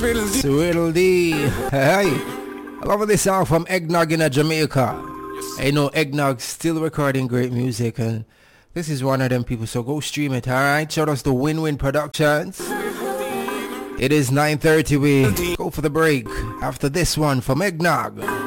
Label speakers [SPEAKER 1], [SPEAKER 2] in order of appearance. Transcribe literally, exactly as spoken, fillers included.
[SPEAKER 1] Swiddle D. Hey, I love this song from Eggnog in Jamaica. I know Eggnog still recording great music, and this is one of them people, so go stream it, alright? Shout out to Win-Win Productions. It is nine thirty, we go for the break after this one from Eggnog.